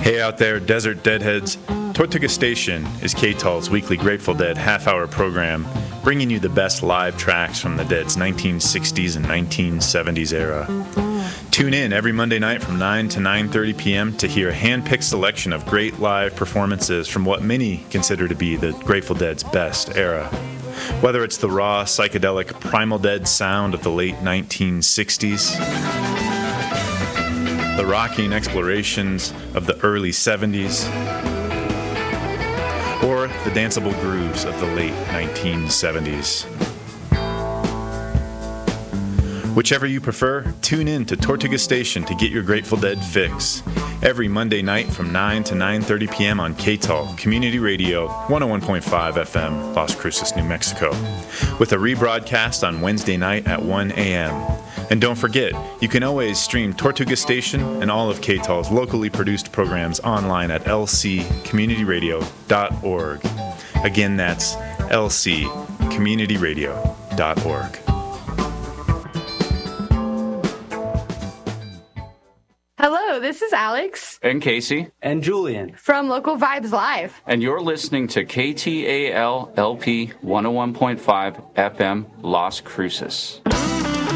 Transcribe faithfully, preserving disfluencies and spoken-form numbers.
Hey out there, Desert Deadheads. Tortuga Station is K T A L's weekly Grateful Dead half-hour program, bringing you the best live tracks from the Dead's nineteen sixties and nineteen seventies era. Tune in every Monday night from nine to nine thirty p.m. to hear a hand-picked selection of great live performances from what many consider to be the Grateful Dead's best era. Whether it's the raw, psychedelic, Primal Dead sound of the late nineteen sixties, the rocking explorations of the early seventies, or the danceable grooves of the late nineteen seventies. Whichever you prefer, tune in to Tortuga Station to get your Grateful Dead fix. Every Monday night from nine to nine thirty p.m. on K T A L Community Radio, one oh one point five F M, Las Cruces, New Mexico, with a rebroadcast on Wednesday night at one a.m. And don't forget, you can always stream Tortuga Station and all of K T A L's locally produced programs online at l c community radio dot org. Again, that's l c community radio dot org. Hello, this is Alex. And Casey. And Julian. From Local Vibes Live. And you're listening to K T A L L P one oh one point five F M, Las Cruces.